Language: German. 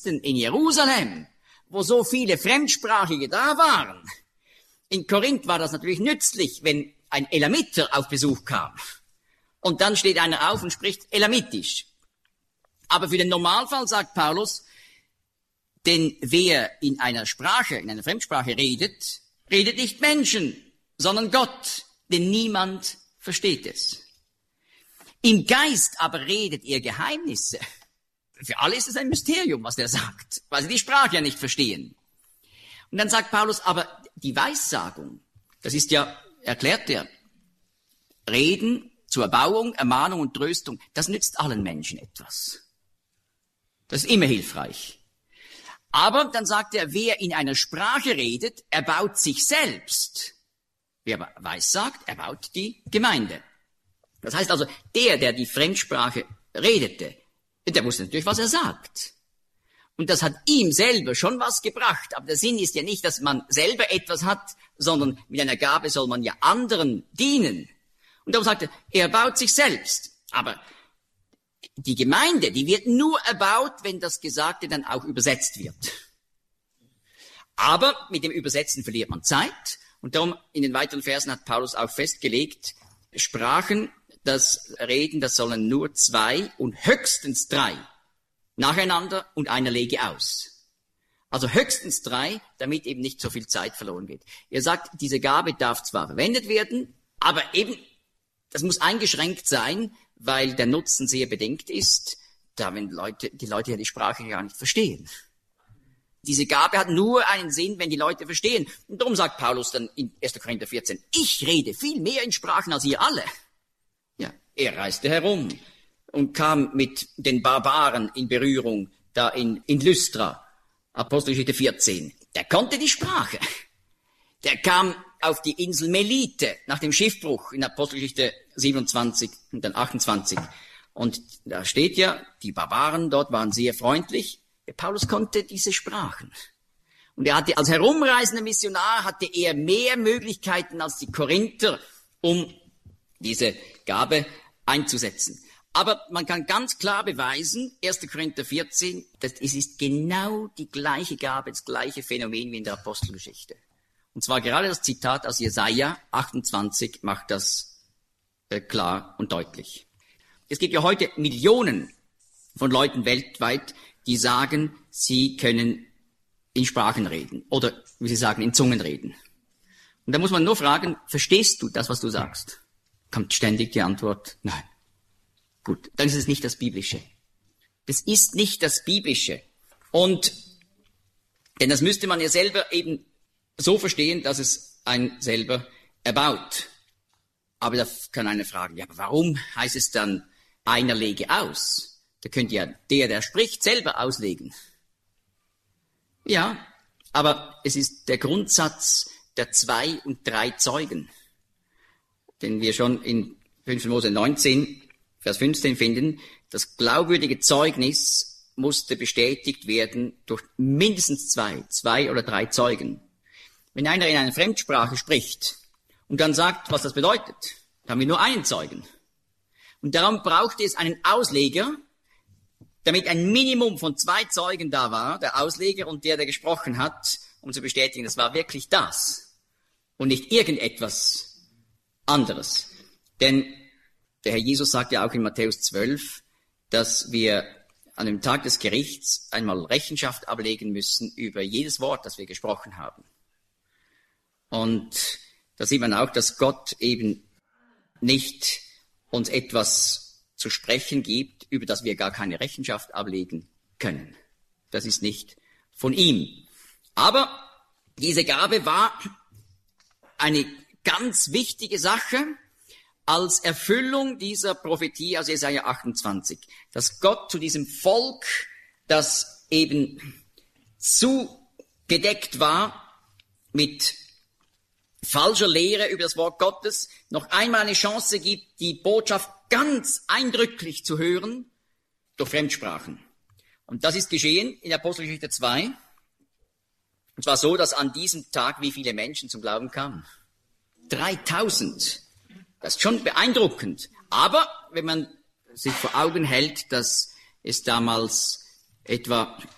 Christen in Jerusalem, wo so viele Fremdsprachige da waren. In Korinth war das natürlich nützlich, wenn ein Elamiter auf Besuch kam. Und dann steht einer auf und spricht Elamitisch. Aber für den Normalfall, sagt Paulus, denn wer in einer Sprache, in einer Fremdsprache redet, redet nicht Menschen, sondern Gott, denn niemand versteht es. Im Geist aber redet ihr Geheimnisse. Für alle ist es ein Mysterium, was der sagt, weil sie die Sprache ja nicht verstehen. Und dann sagt Paulus, aber die Weissagung, das ist ja, erklärt er, Reden zur Erbauung, Ermahnung und Tröstung, das nützt allen Menschen etwas. Das ist immer hilfreich. Aber dann sagt er, wer in einer Sprache redet, erbaut sich selbst. Wer weissagt, erbaut die Gemeinde. Das heißt also, der die Fremdsprache redete, der wusste natürlich, was er sagt. Und das hat ihm selber schon was gebracht. Aber der Sinn ist ja nicht, dass man selber etwas hat, sondern mit einer Gabe soll man ja anderen dienen. Und darum sagt er baut sich selbst. Aber die Gemeinde, die wird nur erbaut, wenn das Gesagte dann auch übersetzt wird. Aber mit dem Übersetzen verliert man Zeit. Und darum in den weiteren Versen hat Paulus auch festgelegt, Sprachen, das Reden, das sollen nur 2 und höchstens 3 nacheinander und einer lege aus. Also höchstens 3, damit eben nicht so viel Zeit verloren geht. Er sagt, diese Gabe darf zwar verwendet werden, aber eben, das muss eingeschränkt sein, weil der Nutzen sehr bedingt ist, da wenn die Leute ja die Sprache gar nicht verstehen. Diese Gabe hat nur einen Sinn, wenn die Leute verstehen. Und darum sagt Paulus dann in 1. Korinther 14, ich rede viel mehr in Sprachen als ihr alle. Ja, er reiste herum und kam mit den Barbaren in Berührung, da in Lystra, Apostelgeschichte 14. Der konnte die Sprache. Der kam auf die Insel Melite nach dem Schiffbruch in Apostelgeschichte 27 und dann 28. Und da steht ja, die Barbaren dort waren sehr freundlich. Der Paulus konnte diese Sprachen. Und er hatte als herumreisender Missionar hatte er mehr Möglichkeiten als die Korinther, um diese Gabe einzusetzen. Aber man kann ganz klar beweisen, 1. Korinther 14, dass es ist genau die gleiche Gabe, das gleiche Phänomen wie in der Apostelgeschichte. Und zwar gerade das Zitat aus Jesaja 28 macht das klar und deutlich. Es gibt ja heute Millionen von Leuten weltweit, die sagen, sie können in Sprachen reden oder, wie sie sagen, in Zungen reden. Und da muss man nur fragen, verstehst du das, was du sagst? Kommt ständig die Antwort, nein. Gut, dann ist es nicht das Biblische. Das ist nicht das Biblische. Und, denn das müsste man ja selber eben so verstehen, dass es einen selber erbaut. Aber da kann einer fragen, ja, aber warum heißt es dann, einer lege aus? Da könnte ja der spricht, selber auslegen. Ja, aber es ist der Grundsatz der 2 und 3 Zeugen, den wir schon in 5. Mose 19, Vers 15 finden. Das glaubwürdige Zeugnis musste bestätigt werden durch mindestens 2 oder 3 Zeugen. Wenn einer in einer Fremdsprache spricht und dann sagt, was das bedeutet, dann haben wir nur einen Zeugen. Und darum brauchte es einen Ausleger, damit ein Minimum von 2 Zeugen da war, der Ausleger und der gesprochen hat, um zu bestätigen, das war wirklich das und nicht irgendetwas anderes. Denn der Herr Jesus sagt ja auch in Matthäus 12, dass wir an dem Tag des Gerichts einmal Rechenschaft ablegen müssen über jedes Wort, das wir gesprochen haben. Und da sieht man auch, dass Gott eben nicht uns etwas zu sprechen gibt, über das wir gar keine Rechenschaft ablegen können. Das ist nicht von ihm. Aber diese Gabe war eine ganz wichtige Sache als Erfüllung dieser Prophetie aus Jesaja 28, dass Gott zu diesem Volk, das eben zugedeckt war mit falscher Lehre über das Wort Gottes, noch einmal eine Chance gibt, die Botschaft ganz eindrücklich zu hören durch Fremdsprachen. Und das ist geschehen in Apostelgeschichte 2. Und zwar so, dass an diesem Tag wie viele Menschen zum Glauben kamen? 3000. Das ist schon beeindruckend. Aber wenn man sich vor Augen hält, dass es damals etwa